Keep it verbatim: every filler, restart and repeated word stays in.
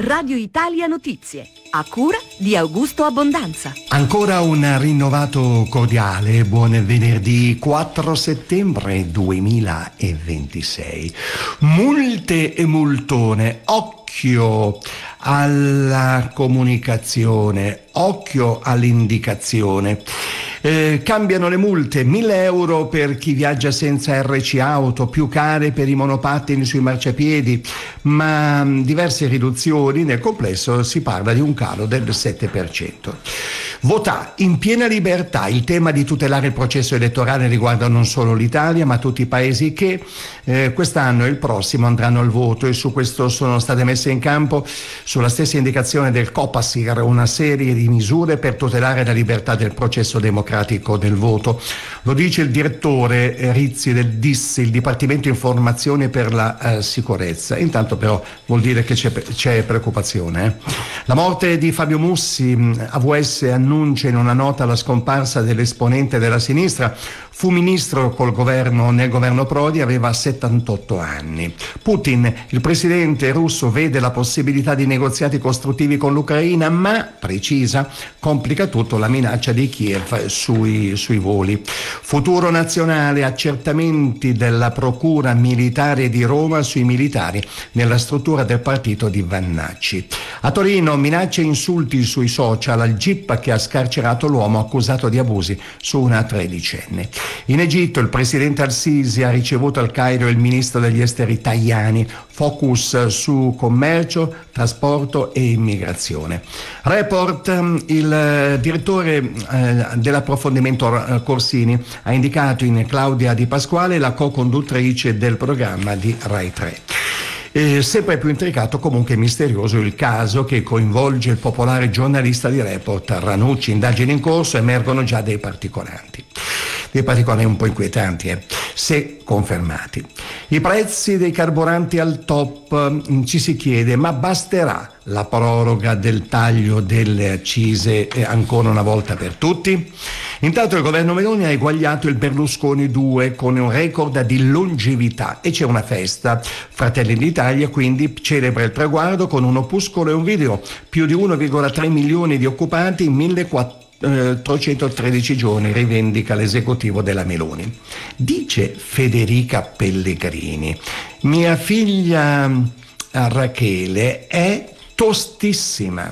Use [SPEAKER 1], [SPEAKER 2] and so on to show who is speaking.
[SPEAKER 1] Radio Italia Notizie, a cura di Augusto Abbondanza.
[SPEAKER 2] Ancora un rinnovato cordiale buon venerdì quattro settembre duemilaventisei. Multe e multone, occhio alla comunicazione, occhio all'indicazione. Eh, cambiano le multe, mille euro per chi viaggia senza erre ci auto, più care per i monopattini sui marciapiedi, ma mh, diverse riduzioni. Nel complesso si parla di un calo del sette per cento. Votà in piena libertà. Il tema di tutelare il processo elettorale riguarda non solo l'Italia, ma tutti i paesi che eh, quest'anno e il prossimo andranno al voto, e su questo sono state messe in campo, sulla stessa indicazione del Copasir, una serie di misure per tutelare la libertà del processo democratico del voto. Lo dice il direttore Rizzi del D I S, il Dipartimento Informazione per la eh, Sicurezza. Intanto però vuol dire che c'è, c'è preoccupazione. Eh? La morte di Fabio Mussi, A V S annuncia in una nota la scomparsa dell'esponente della sinistra. Fu ministro col governo, nel governo Prodi, aveva settantotto anni. Putin, il presidente russo, vede la possibilità di negoziati costruttivi con l'Ucraina, ma, precisa, complica tutto la minaccia di Kiev sui, sui voli. Futuro nazionale, accertamenti della Procura Militare di Roma sui militari nella struttura del partito di Vannacci. A Torino, minacce e insulti sui social al GIP che ha scarcerato l'uomo accusato di abusi su una tredicenne. In Egitto il presidente Al-Sisi ha ricevuto al Cairo il ministro degli esteri Tajani, focus su commercio, trasporto e immigrazione. Report, il direttore eh, dell'approfondimento Corsini ha indicato in Claudia Di Pasquale la co-conduttrice del programma di Rai tre. E sempre più intricato, comunque misterioso, il caso che coinvolge il popolare giornalista di Report Ranucci. Indagini in corso, emergono già dei particolari. Dei particolari un po' inquietanti, eh, se confermati. I prezzi dei carburanti al top, ci si chiede, ma basterà la proroga del taglio delle accise eh, ancora una volta per tutti? Intanto il governo Meloni ha eguagliato il Berlusconi due con un record di longevità e c'è una festa. Fratelli d'Italia quindi celebra il traguardo con un opuscolo e un video. Più di uno virgola tre milioni di occupati in millequattrocentotredici giorni, rivendica l'esecutivo della Meloni. Dice Federica Pellegrini: mia figlia Rachele è tostissima.